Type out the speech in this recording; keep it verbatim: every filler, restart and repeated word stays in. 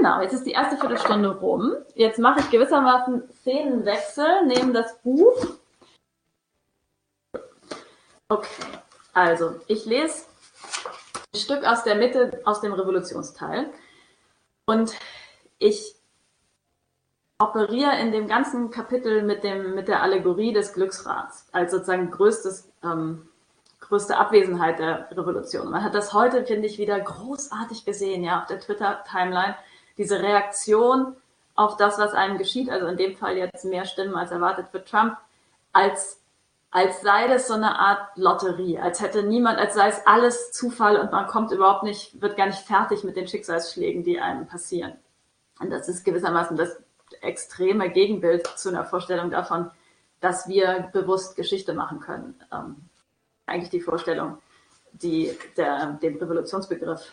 Genau, jetzt ist die erste Viertelstunde rum. Jetzt mache ich gewissermaßen Szenenwechsel, nehme das Buch. Okay, also ich lese ein Stück aus der Mitte, aus dem Revolutionsteil. Und ich operiere in dem ganzen Kapitel mit, dem, mit der Allegorie des Glücksrads als sozusagen größtes, ähm, größte Abwesenheit der Revolution. Man hat das heute, finde ich, wieder großartig gesehen, ja, auf der Twitter-Timeline. Diese Reaktion auf das, was einem geschieht, also in dem Fall jetzt mehr Stimmen als erwartet für Trump, als, als sei das so eine Art Lotterie, als hätte niemand, als sei es alles Zufall und man kommt überhaupt nicht, wird gar nicht fertig mit den Schicksalsschlägen, die einem passieren. Und das ist gewissermaßen das extreme Gegenbild zu einer Vorstellung davon, dass wir bewusst Geschichte machen können. Ähm, eigentlich die Vorstellung, die der, dem Revolutionsbegriff